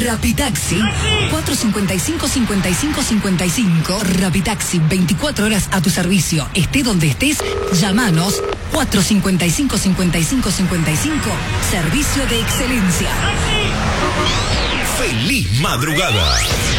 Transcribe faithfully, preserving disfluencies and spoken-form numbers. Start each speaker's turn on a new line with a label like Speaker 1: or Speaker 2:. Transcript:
Speaker 1: Rapitaxi cuatro cinco cinco, cinco cinco cinco cinco. Rapitaxi, veinticuatro horas a tu servicio. Esté donde estés, llámanos. cuatro cinco cinco, cinco cinco cinco cinco. Servicio de excelencia.
Speaker 2: ¡Feliz madrugada!